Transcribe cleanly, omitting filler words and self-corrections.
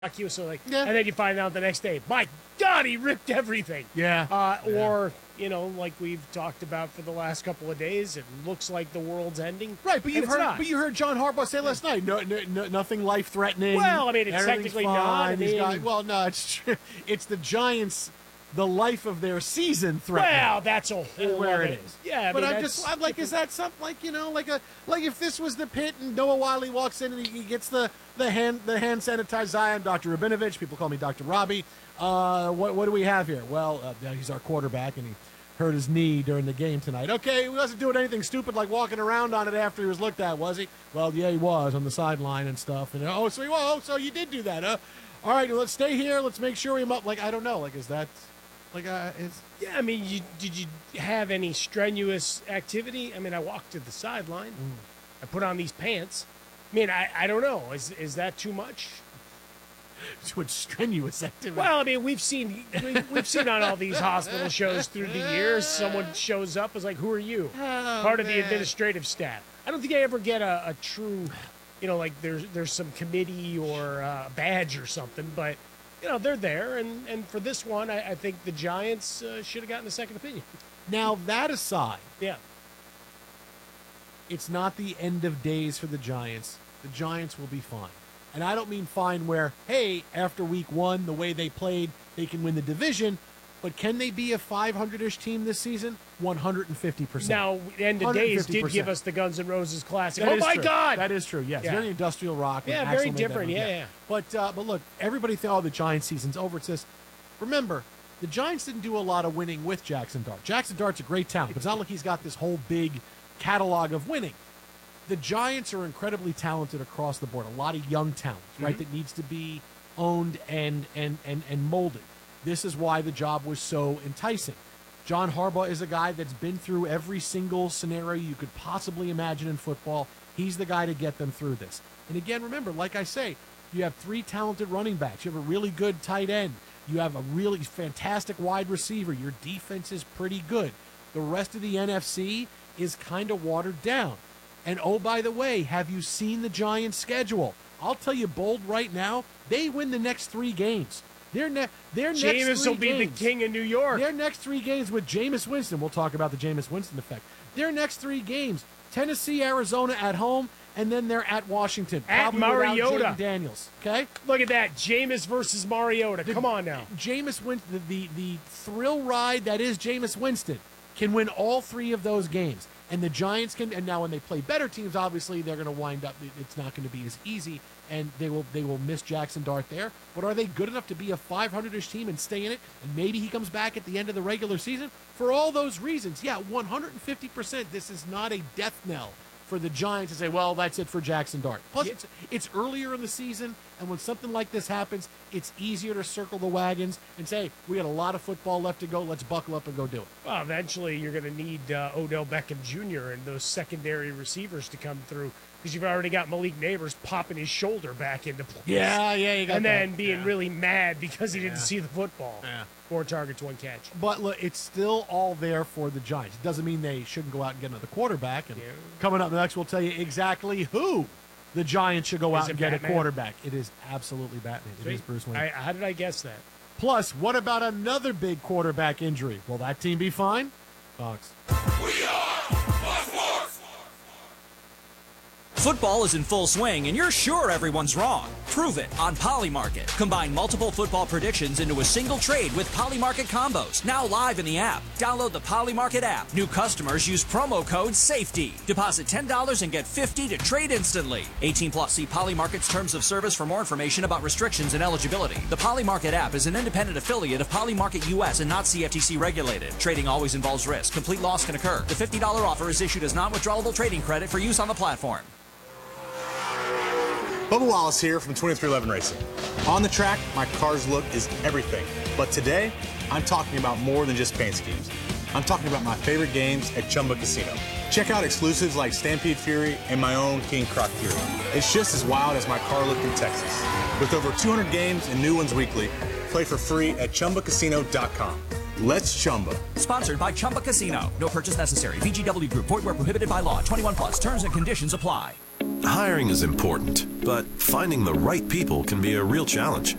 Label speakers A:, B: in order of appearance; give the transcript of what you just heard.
A: you, so
B: Yeah.
A: and then you find out the next day, my God, he ripped everything.
B: Yeah.
A: Or, like we've talked about for the last couple of days, it looks like the world's ending.
B: Right, but
A: and it's not.
B: you heard John Harbaugh say last night, no, nothing life threatening.
A: Well, I mean, it's
B: everything's
A: technically
B: fine.
A: not.
B: Well, no, it's true. It's the Giants. The life of their season threatening.
A: Well, that's a whole
B: where
A: other-
B: it is.
A: Yeah,
B: but I'm like, is that something like if this was the pit and Noah Wiley walks in and he gets the hand sanitized Zion, Dr. Rabinovich, people call me Dr. Robbie. What do we have here? Well, he's our quarterback and he hurt his knee during the game tonight. Okay, he wasn't doing anything stupid like walking around on it after he was looked at, was he? Well, yeah, he was on the sideline and stuff. And so you did do that, huh? All right, let's stay here. Let's make sure we like I don't know. Like, is that? Yeah,
A: I mean, did you have any strenuous activity? I mean, I walked to the sideline. I put on these pants. I mean, I don't know. Is that too much?
B: Too much strenuous activity.
A: Well, I mean, we've seen on all these hospital shows through the years, someone shows up as like, who are you? Part of the administrative staff. I don't think I ever get a true, like there's some committee or a badge or something, but they're there, and for this one, I think the Giants should have gotten a second opinion.
B: Now, that aside,
A: Yeah.
B: it's not the end of days for the Giants. The Giants will be fine. And I don't mean fine where, hey, after week one, the way they played, they can win the division. But can they be a 500-ish team this season? 150%.
A: Now, End of Days did
B: 150%.
A: give us the Guns N' Roses classic.
B: That
A: Oh,
B: is
A: my
B: true.
A: God!
B: That is true, yes.
A: Yeah.
B: Very industrial rock. when
A: Yeah,
B: Axl
A: very
B: made that
A: different,
B: move,
A: yeah.
B: But look, everybody thought, the Giants season's over. It says, remember, the Giants didn't do a lot of winning with Jackson Dart. Jackson Dart's a great talent, but it's not like he's got this whole big catalog of winning. The Giants are incredibly talented across the board. A lot of young talent, right, that needs to be owned and molded. This is why the job was so enticing. John Harbaugh is a guy that's been through every single scenario you could possibly imagine in football. He's the guy to get them through this. And again, remember, like I say, you have three talented running backs. You have a really good tight end. You have a really fantastic wide receiver. Your defense is pretty good. The rest of the NFC is kind of watered down. And oh, by the way, have you seen the Giants' schedule? I'll tell you bold right now, they win the next three games. Their next
A: Jameis
B: three
A: will be
B: games,
A: the king of New York.
B: Their next three games with Jameis Winston, we'll talk about the Jameis Winston effect. Their next three games, Tennessee, Arizona at home, and then they're at Washington.
A: At
B: probably without
A: Mariota.
B: Jaden Daniels, okay?
A: Look at that. Jameis versus Mariota. Come on now.
B: Jameis Winston, the thrill ride that is Jameis Winston, can win all three of those games. And the Giants can, and now when they play better teams, obviously they're going to wind up, it's not going to be as easy, and they will miss Jackson Dart there. But are they good enough to be a 500-ish team and stay in it? And maybe he comes back at the end of the regular season? For all those reasons, yeah, 150%, this is not a death knell for the Giants to say, well, that's it for Jackson Dart. Plus, it's earlier in the season, and when something like this happens, it's easier to circle the wagons and say, we got a lot of football left to go, let's buckle up and go do it.
A: Well, eventually you're going to need Odell Beckham Jr. and those secondary receivers to come through because you've already got Malik Neighbors popping his shoulder back into place.
B: Yeah, you got
A: and
B: that.
A: then being really mad because he didn't see the football.
B: Yeah.
A: 4 targets, 1 catch.
B: But look, it's still all there for the Giants. It doesn't mean they shouldn't go out and get another quarterback. And coming up next, we'll tell you exactly who the Giants should go out and get
A: Batman?
B: a quarterback. It is absolutely Batman. It is Bruce Wayne.
A: How did I guess that?
B: Plus, what about another big quarterback injury? Will that team be fine? Fox.
C: We are Fox Sports.
D: Football is in full swing, and you're sure everyone's wrong. Prove it on Polymarket. Combine multiple football predictions into a single trade with Polymarket combos. Now live in the app. Download the Polymarket app. New customers use promo code SAFETY. Deposit $10 and get $50 to trade instantly. 18 plus. See Polymarket's terms of service for more information about restrictions and eligibility. The Polymarket app is an independent affiliate of Polymarket US and not CFTC regulated. Trading always involves risk. Complete loss can occur. The $50 offer is issued as non-withdrawable trading credit for use on the platform.
E: Bubba Wallace here from 2311 Racing. On the track, my car's look is everything. But today, I'm talking about more than just paint schemes. I'm talking about my favorite games at Chumba Casino. Check out exclusives like Stampede Fury and my own King Croc Fury. It's just as wild as my car look in Texas. With over 200 games and new ones weekly, play for free at ChumbaCasino.com. Let's Chumba.
D: Sponsored by Chumba Casino. No purchase necessary. VGW Group. Void where prohibited by law. 21 plus. Terms and conditions apply.
F: Hiring is important, but finding the right people can be a real challenge.